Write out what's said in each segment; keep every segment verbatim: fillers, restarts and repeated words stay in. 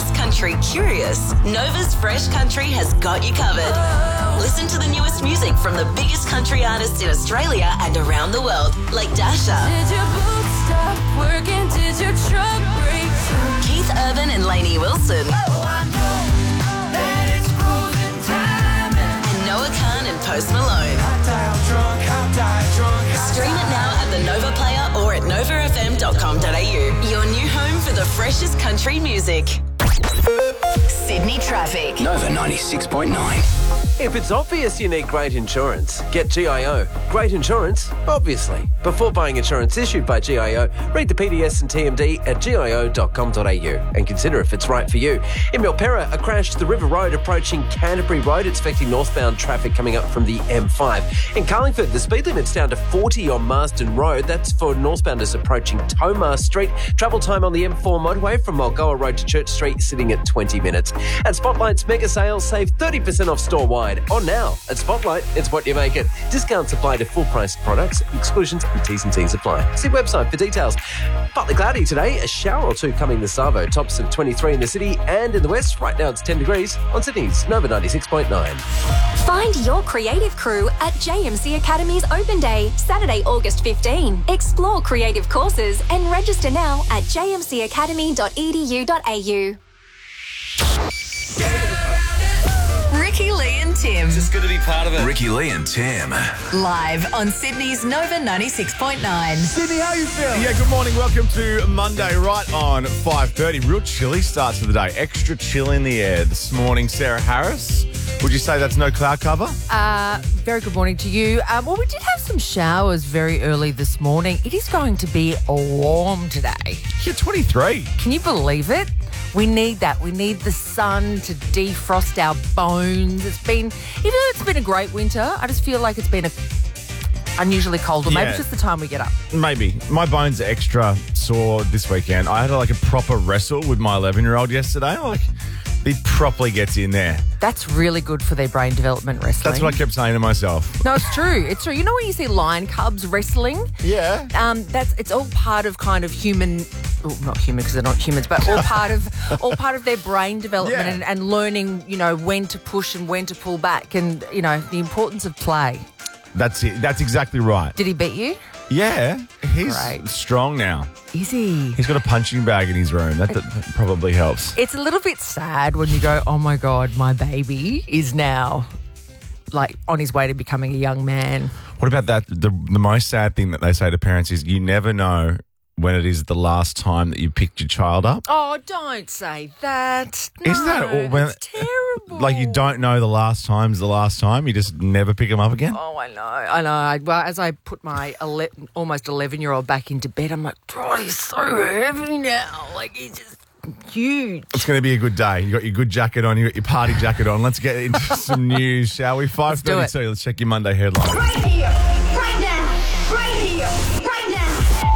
just country curious, Nova's Fresh Country has got you covered. Listen to the newest music from the biggest country artists in Australia and around the world, like Dasha. Did your boots stop working? Did your truck break? Keith Urban and Lainey Wilson. Oh, I know that it's cruising time. And Noah Khan and Post Malone. I die drunk, I die drunk. Stream it now at the Nova Player or at nova f m dot com dot a u. Your new home for the freshest country music. Sydney traffic. Nova ninety-six point nine. If it's obvious you need great insurance, get G I O. Great insurance, obviously. Before buying insurance issued by G I O, read the P D S and T M D at g i o dot com dot a u and consider if it's right for you. In Milperra, a crash to the River Road approaching Canterbury Road. It's affecting northbound traffic coming up from the M five. In Carlingford, the speed limit's down to forty on Marsden Road. That's for northbounders approaching Tomar Street. Travel time on the M four motorway from Mulgoa Road to Church Street sitting at twenty minutes. At Spotlight's mega sales, save thirty percent off store-wide. On now. At Spotlight, it's what you make it. Discounts apply to full-price products. Exclusions and T's and C's apply. See website for details. Partly cloudy today. A shower or two coming this Savo. Tops of twenty-three in the city and in the west. Right now it's ten degrees on Sydney's Nova ninety-six point nine. Find your creative crew at J M C Academy's Open Day, Saturday, August fifteenth. Explore creative courses and register now at j m c academy dot e d u dot a u. Ricky Lee and Tim. Just good to be part of it. Ricky Lee and Tim. Live on Sydney's Nova ninety-six point nine. Sydney, how you feel? Yeah, good morning. Welcome to Monday, right on five thirty. Real chilly starts to the day. Extra chill in the air this morning. Sarah Harris, would you say that's no cloud cover? Uh, very good morning to you. Um, well, we did have some showers very early this morning. It is going to be warm today. Yeah, twenty-three. Can you believe it? We need that. We need the sun to defrost our bones. It's been, even though it's been a great winter, I just feel like it's been a unusually cold. Or maybe Yeah. it's just the time we get up. Maybe. My bones are extra sore this weekend. I had like a proper wrestle with my eleven-year-old yesterday. Like, he properly gets in there. That's really good for their brain development, wrestling. That's what I kept saying to myself. No, it's true. It's true. You know when you see lion cubs wrestling? Yeah. Um, that's it's all part of kind of human, well, not human because they're not humans, but all part of all part of their brain development Yeah. and, and learning, you know, when to push and when to pull back, and you know the importance of play. That's it. That's exactly right. Did he beat you? Yeah. He's Great. strong now. Is he? He's got a punching bag in his room. That, that probably helps. It's a little bit sad when you go, oh my God, my baby is now like on his way to becoming a young man. What about that? The, the most sad thing that they say to parents is you never know when it is the last time that you picked your child up. Oh, don't say that. No, Isn't that all- when- it's terrible. Like you don't know the last time's the last time. You just never pick them up again. Oh, I know, I know. I- Well, as I put my ele- almost eleven-year-old back into bed, I'm like, God, he's so heavy now. Like, he's just huge. It's going to be a good day. You got your good jacket on. You got your party jacket on. Let's get into some news, shall we? five do it. thirty-two. Let's check your Monday headlines. Right here, right now, right here, right now.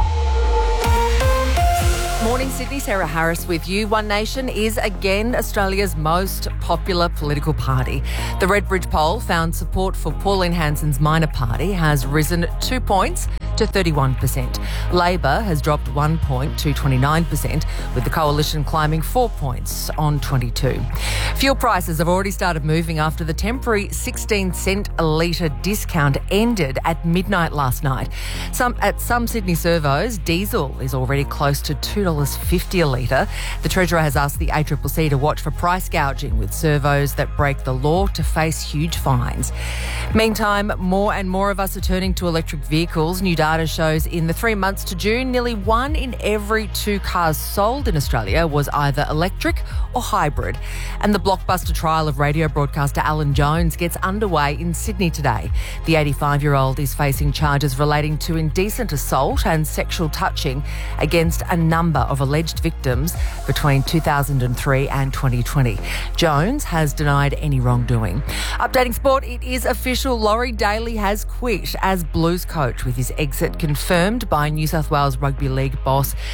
Morning, Sydney. Sarah Harris with you. One Nation is again Australia's most popular political party. The Redbridge poll found support for Pauline Hanson's minor party has risen two points to thirty-one percent. Labor has dropped one point to twenty-nine percent, with the coalition climbing four points on twenty-two. Fuel prices have already started moving after the temporary sixteen cent a litre discount ended at midnight last night. Some At some Sydney servos, diesel is already close to two dollars fifty a litre. The Treasurer has asked the A C C C to watch for price gouging with servos that break the law to face huge fines. Meantime, more and more of us are turning to electric vehicles. New data shows in the three months to June, nearly one in every two cars sold in Australia was either electric or hybrid. And the blockbuster trial of radio broadcaster Alan Jones gets underway in Sydney today. The eighty-five-year-old is facing charges relating to indecent assault and sexual touching against a number of alleged victims between two thousand three and twenty twenty. Jones has denied any wrongdoing. Updating sport, it is official. Laurie Daly has quit as Blues coach, with his exit confirmed by New South Wales Rugby League boss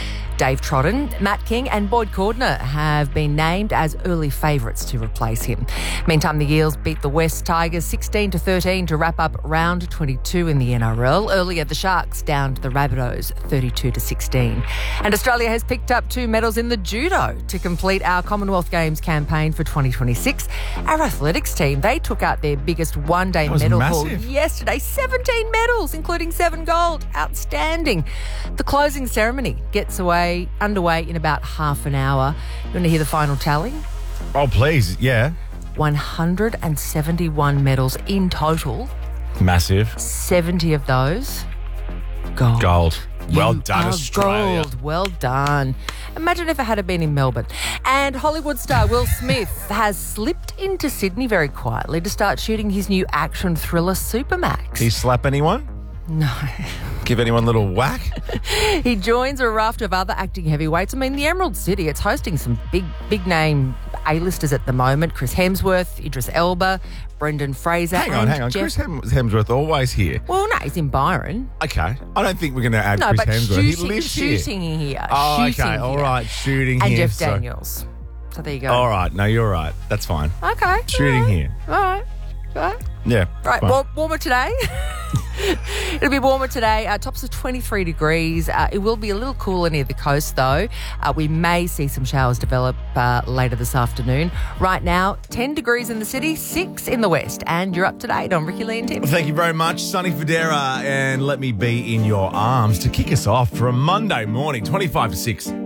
Dave Trodden, Matt King and Boyd Cordner have been named as early favourites to replace him. Meantime, the Eels beat the West Tigers sixteen to thirteen to wrap up round twenty-two in the N R L. Earlier, the Sharks downed the Rabbitohs thirty-two to sixteen. And Australia has picked up two medals in the judo to complete our Commonwealth Games campaign for twenty twenty-six. Our athletics team, they took out their biggest one-day That was medal haul massive. yesterday. seventeen medals, including seven gold. Outstanding. The closing ceremony gets away underway in about half an hour. You want to hear the final tally? Oh, please. Yeah. one hundred seventy-one medals in total. Massive. seventy of those gold. Gold. Well You done, are Australia. Gold. Well done. Imagine if it had been in Melbourne. And Hollywood star Will Smith has slipped into Sydney very quietly to start shooting his new action thriller Supermax. Did he slap anyone? No. Give anyone a little whack? He joins a raft of other acting heavyweights. I mean, the Emerald City, it's hosting some big, big name A-listers at the moment. Chris Hemsworth, Idris Elba, Brendan Fraser. Hang on, and hang on. Jeff- Chris Hem- Hemsworth always here. Well, no, he's in Byron. Okay. I don't think we're going to add No, Chris but Hemsworth. shooting, he lives shooting here. here. Oh, shooting okay. All here. right. Shooting And here. Jeff so- Daniels. So there you go. All right. No, you're right. That's fine. Okay. Shooting all right. here. All right. All right. Yeah. Right, fine. war- warmer today. It'll be warmer today. Uh, tops of twenty-three degrees. Uh, it will be a little cooler near the coast, though. Uh, we may see some showers develop uh, later this afternoon. Right now, ten degrees in the city, six in the west. And you're up to date on Ricky Lee and Tim. Thank you very much, Sonny Federa, and let me be in your arms to kick us off for a Monday morning, twenty-five to six.